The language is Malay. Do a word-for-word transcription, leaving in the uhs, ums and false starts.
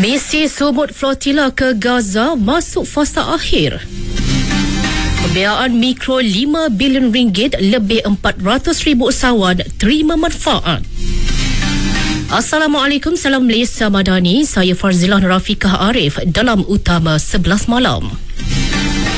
Misi sumut flotila ke Gaza masuk fasa akhir. Pembiayaan mikro lima bilion ringgit, lebih empat ratus ribu usahawan terima manfaat. Assalamualaikum, salam Malaysia Madani. Saya Farzilah Rafiqah Arif dalam Utama sebelas Malam.